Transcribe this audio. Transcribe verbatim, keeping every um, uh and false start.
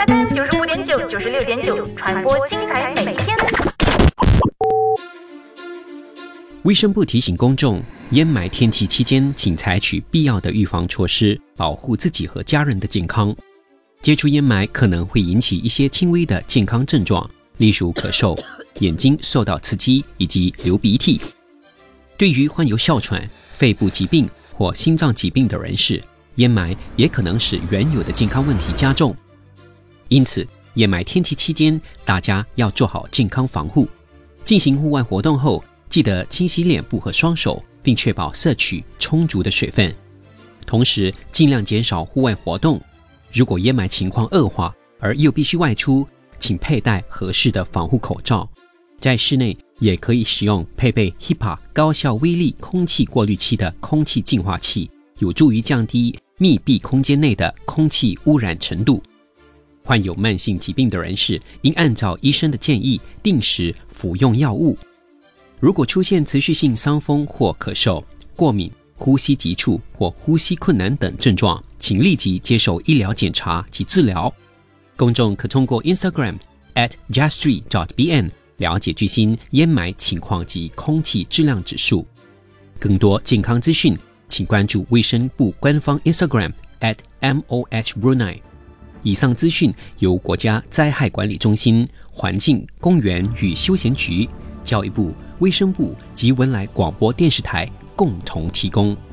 F M 九十五点九、九十六点九，传播精彩每一天。 卫生部提醒公众，烟霾天气期间，请采取必要的预防措施，保护自己和家人的健康。接触烟霾可能会引起一些轻微的健康症状，例如咳嗽、眼睛受到刺激以及流鼻涕。对于患有哮喘、肺部疾病或心脏疾病的人士，烟霾也可能使原有的健康问题加重。因此，烟霾天气期间，大家要做好健康防护。进行户外活动后，记得清洗脸部和双手，并确保摄取充足的水分。同时，尽量减少户外活动。如果烟霾情况恶化，而又必须外出，请佩戴合适的防护口罩。在室内，也可以使用配备 H E P A 高效微粒空气过滤器的空气净化器，有助于降低密闭空间内的空气污染程度。患有慢性疾病的人士应按照医生的建议定时服用药物。如果出现持续性伤风或咳嗽、过敏、呼吸急促或呼吸困难等症状，请立即接受医疗检查及治疗。公众可通过 Instagram at juststreet dot b n 了解最新烟霾情况及空气质量指数。更多健康资讯，请关注卫生部官方 Instagram at M O H Brunei。以上资讯由国家灾害管理中心、环境、公园与休闲局、教育部、卫生部及文莱广播电视台共同提供。